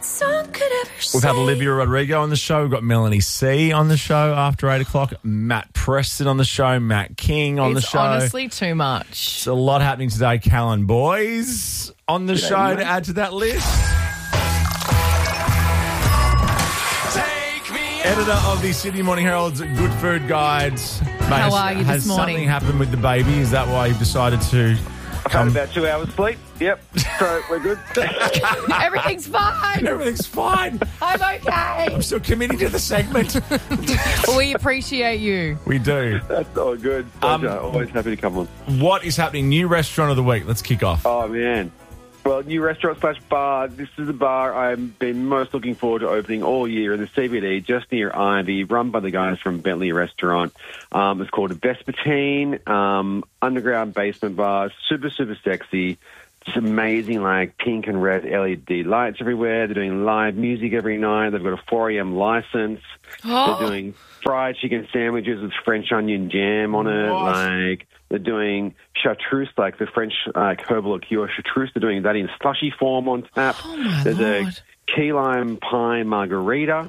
We've had Olivia Rodrigo on the show. We've got Melanie C on the show after 8 o'clock. Matt Preston on the show. Matt King on the show. It's honestly too much. There's a lot happening today. Callan Boys on the show to add to that list. Editor of the Sydney Morning Herald's Good Food Guides. How are you this has morning? Something happened with the baby? Is that why you've decided to I've had about 2 hours sleep. Yep. So we're good. Everything's fine. Everything's fine. I'm okay. I'm still committing to the segment. We appreciate you. We do. That's all good. Pleasure. Always happy to come on. What is happening? New restaurant of the week. Let's kick off. Oh, man. Well, new restaurant / bar. This is a bar I've been most looking forward to opening all year in the CBD, just near Ivy, run by the guys from Bentley Restaurant. It's called Vespertine, underground basement bar, super, super sexy. It's amazing, like pink and red LED lights everywhere. They're doing live music every night. They've got a 4 a.m. license. They're doing fried chicken sandwiches with French onion jam on it. What? Like they're doing chartreuse, like the French herbal liqueur chartreuse. They're doing that in slushy form on tap. Oh, my There's Lord. a key lime pie margarita.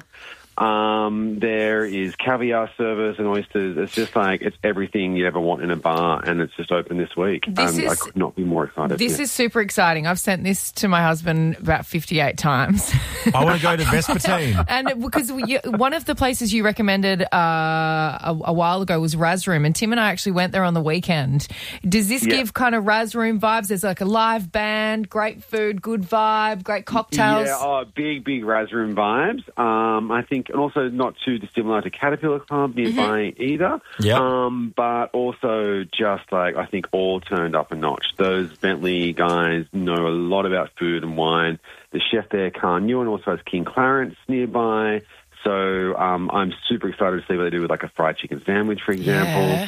There is caviar service and oysters. It's just like, it's everything you ever want in a bar, and it's just open this week. I could not be more excited. This is super exciting. I've sent this to my husband about 58 times. I want to go to Vespertine. And because one of the places you recommended a while ago was Raz Room, and Tim and I actually went there on the weekend. Does this give kind of Raz Room vibes? There's like a live band, great food, good vibe, great cocktails. Yeah, big Raz Room vibes. I think, and also not too dissimilar to Caterpillar Club nearby either. Yeah. But also just like, I think all turned up a notch. Those Bentley guys know a lot about food and wine. The chef there, Carl Newen, also has King Clarence nearby. So I'm super excited to see what they do with like a fried chicken sandwich, for example. Yeah.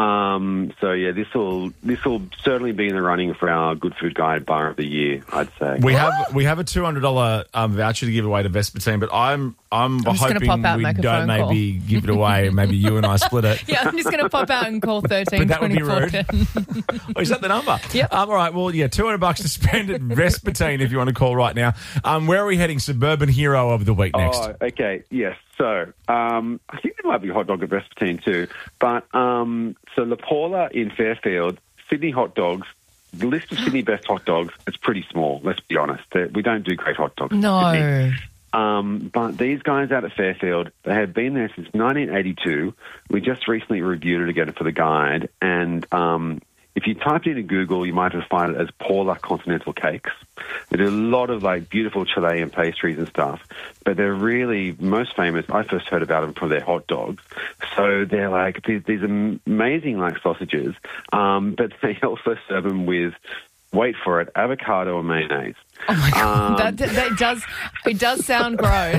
This will certainly be in the running for our Good Food Guide Bar of the Year, I'd say. We have a $200 voucher to give away to Vespertine, but I'm just gonna hoping pop out and we make a don't phone call. maybe give it away. Maybe you and I split it. Yeah, I'm just going to pop out and call 13 But that would be 24 rude. 10. Oh, is that the number? Yep. All right. Well, yeah, $200 to spend at Vespertine if you want to call right now. Where are we heading? Suburban Hero of the Week next. Oh, okay. Yes. So, I think there might be a hot dog at Vespertine too. But, so La Paula in Fairfield, Sydney hot dogs, the list of Sydney best hot dogs is pretty small, let's be honest. We don't do great hot dogs in Sydney. No. But these guys out at Fairfield, they have been there since 1982. We just recently reviewed it again for the guide. And if you typed into Google, you might have found it as Paula Continental Cakes. They do a lot of like beautiful Chilean pastries and stuff, but they're really most famous. I first heard about them for their hot dogs. So they're like these amazing like sausages, but they also serve them with, wait for it, avocado and mayonnaise. Oh my God, it does sound gross.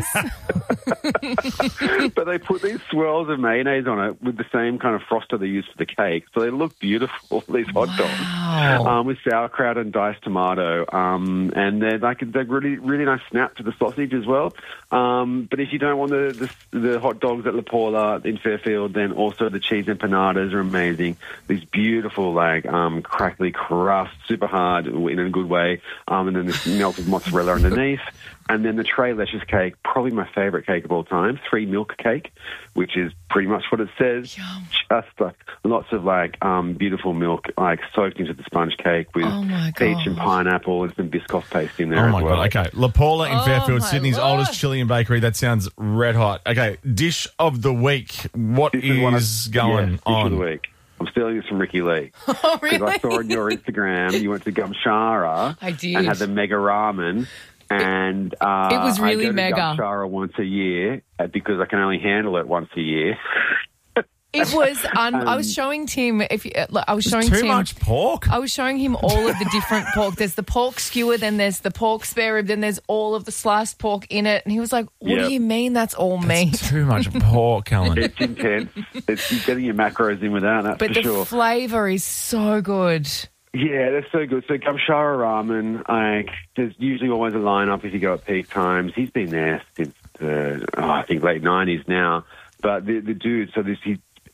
But they put these swirls of mayonnaise on it with the same kind of froster they use for the cake. So they look beautiful, these hot dogs, with sauerkraut and diced tomato. And they're really, really nice snap to the sausage as well. But if you don't want the hot dogs at La Paula in Fairfield, then also the cheese empanadas are amazing. These beautiful, like, crackly crust, super hard in a good way. And then this melted mozzarella underneath. And then the Trey Lectures cake, probably my favourite cake of all time, 3 milk cake, which is pretty much what it says. Yum. Just lots of like beautiful milk, like soaked into the sponge cake with peach and pineapple and some Biscoff paste in there. Oh my as well. God. Okay. La Paula in Fairfield, my Sydney's Lord. oldest Chilean bakery. That sounds red hot. Okay. Dish of the week. What This is one going Dish on? of the week. I'm stealing this from Ricky Lee. Oh, really? Because I saw on your Instagram you went to Gumshara I did. and had the mega ramen. And It was really I go to mega. Gumshara once a year because I can only handle it once a year. It was. I was showing Tim. I was showing Too Tim. much pork? I was showing him all of the different pork. There's the pork skewer, then there's the pork spare rib, then there's all of the sliced pork in it. And he was like, "What do you mean that's all meat?" Too much pork, Callan. It's intense. You're getting your macros in without that, But for the sure. flavour is so good. Yeah, that's so good. So Gumshara Ramen, like, there's usually always a lineup if you go at peak times. He's been there since, I think, late 90s now. But the dude, so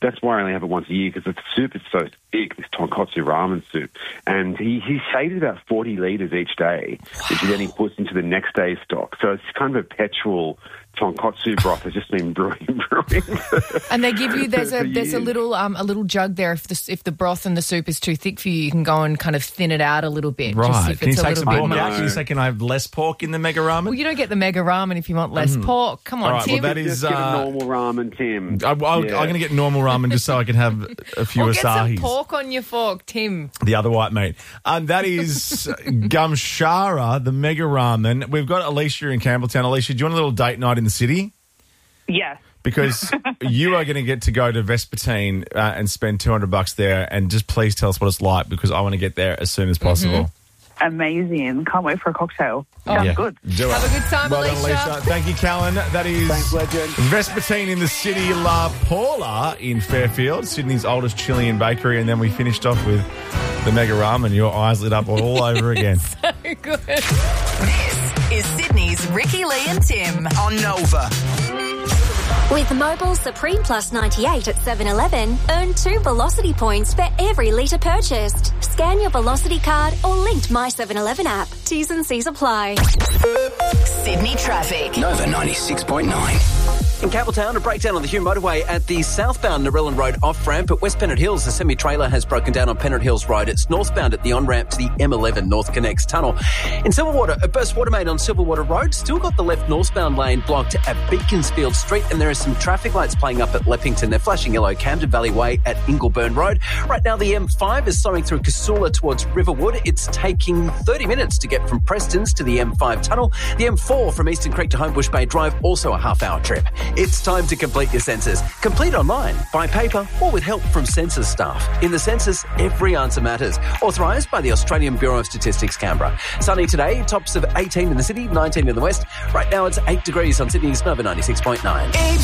that's why I only have it once a year, because the soup is so thick, this tonkotsu ramen soup. And he saves about 40 litres each day, which he then he puts into the next day's stock. So it's kind of a perpetual tonkotsu broth has just been brewing. And they give you there's a little jug there. If the broth and the soup is too thick for you, you can go and kind of thin it out a little bit. Right? Just if Can you it's take some pork much. out? Can you say, can I have less pork in the mega ramen? Well, you don't get the mega ramen if you want less pork. Come on, All right, Tim. well, that is Just get a normal ramen, Tim. I'm going to get normal ramen just so I can have a few Or get some Asahis. pork on your fork, Tim. The other white meat. That is Gumshara, the mega ramen. We've got Alicia in Campbelltown. Alicia, do you want a little date night in the city? Yes. Because you are going to get to go to Vespertine and spend $200 there, and just please tell us what it's like, because I want to get there as soon as possible. Amazing. Can't wait for a cocktail. Sounds good. Do it. Have a good time, Well done, Alicia. Alicia. Thank you, Callan. That is Thanks, legend. Vespertine in the city, La Paula in Fairfield, Sydney's oldest Chilean bakery, and then we finished off with the mega ramen. Your eyes lit up all over again. So good. This is Sydney's Ricky, Lee and Tim on Nova. With Mobile Supreme Plus 98 at 7-Eleven, earn 2 Velocity points for every litre purchased. Scan your Velocity card or linked My 7-Eleven app. T's and C's apply. Sydney traffic. Nova 96.9. In Campbelltown, a breakdown on the Hume motorway at the southbound Narellan Road off-ramp at West Pennant Hills. The semi-trailer has broken down on Pennant Hills Road. It's northbound at the on-ramp to the M11 North Connects Tunnel. In Silverwater, a burst water main on Silverwater Road. Still got the left northbound lane blocked at Beaconsfield Street, and there are some traffic lights playing up at Leppington. They're flashing yellow. Camden Valley Way at Ingleburn Road. Right now, the M5 is slowing through Casula towards Riverwood. It's taking 30 minutes to get from Prestons to the M5 tunnel. The M4 from Eastern Creek to Homebush Bay Drive, also a half-hour trip. It's time to complete your census. Complete online, by paper, or with help from census staff. In the census, every answer matters. Authorised by the Australian Bureau of Statistics, Canberra. Sunny today, tops of 18 in the city, 19 in the west. Right now, it's 8 degrees on Sydney's Nova 96.9.